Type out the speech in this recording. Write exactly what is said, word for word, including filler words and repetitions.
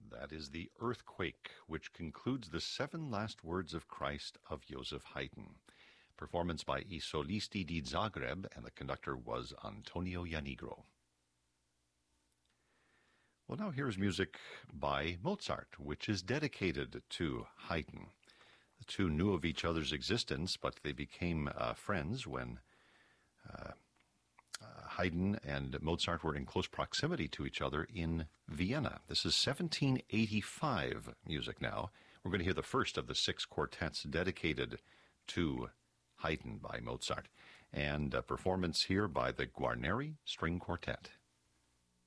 That is the Earthquake, which concludes the seven last words of Christ of Joseph Haydn. Performance by I Solisti di Zagreb, and the conductor was Antonio Janigro. Well, now here's music by Mozart, which is dedicated to Haydn. The two knew of each other's existence, but they became uh, friends when uh, uh, Haydn and Mozart were in close proximity to each other in Vienna. This is seventeen eighty-five music now. We're going to hear the first of the six quartets dedicated to Haydn by Mozart, and a performance here by the Guarneri String Quartet.